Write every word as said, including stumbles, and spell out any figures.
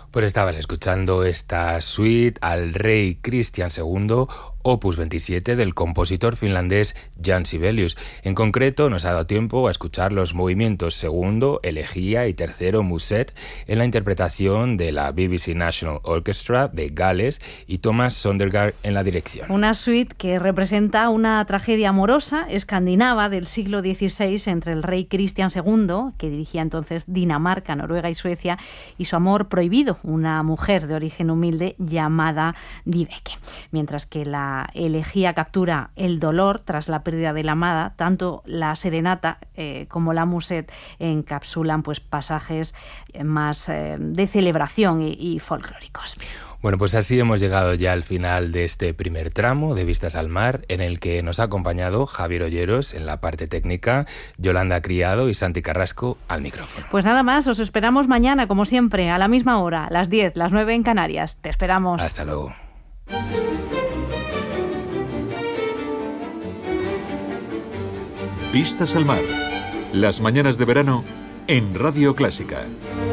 Pues estabas escuchando esta suite al rey Cristian segundo, opus veintisiete del compositor finlandés Jan Sibelius. En concreto, nos ha dado tiempo a escuchar los movimientos segundo, elegía y tercero, Musette, en la interpretación de la B B C National Orchestra de Gales y Thomas Sondergaard en la dirección. Una suite que representa una tragedia amorosa escandinava del siglo dieciséis entre el rey Cristian segundo, que dirigía entonces Dinamarca, Noruega y Suecia, y su amor prohibido, una mujer de origen humilde llamada Dyveke. Mientras que la elegía captura el dolor tras la pérdida de la amada, tanto la serenata eh, como la musette encapsulan pues pasajes más eh, de celebración y, y folclóricos. Bueno, pues así hemos llegado ya al final de este primer tramo de Vistas al Mar, en el que nos ha acompañado Javier Olleros en la parte técnica, Yolanda Criado y Santi Carrasco al micrófono. Pues nada más, os esperamos mañana, como siempre, a la misma hora, a las diez, las nueve en Canarias. Te esperamos. Hasta luego. Vistas al Mar. Las mañanas de verano en Radio Clásica.